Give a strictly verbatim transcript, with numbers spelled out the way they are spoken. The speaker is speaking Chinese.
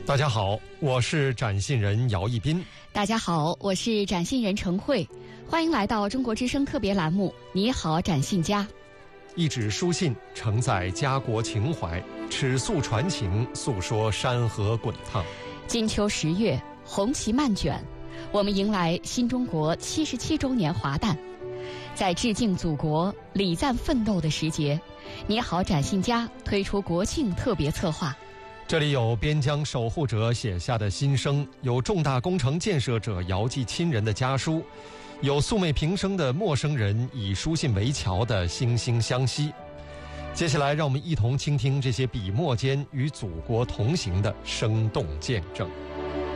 大家好，我是展信人姚一斌。 大家好，我是展信人程慧。欢迎来到中国之声特别栏目《你好，展信家》。 一纸书信承载家国情怀，尺素传情，诉说山河滚烫。 金秋十月，红旗漫卷，我们迎来新中国七十七周年华诞。在致敬祖国、礼赞奋斗的时节，你好，展信家推出国庆特别策划。 这里有边疆守护者写下的心声，有重大工程建设者遥寄亲人的家书，有素昧平生的陌生人以书信为桥的惺惺相惜。接下来让我们一同倾听这些笔墨间与祖国同行的生动见证。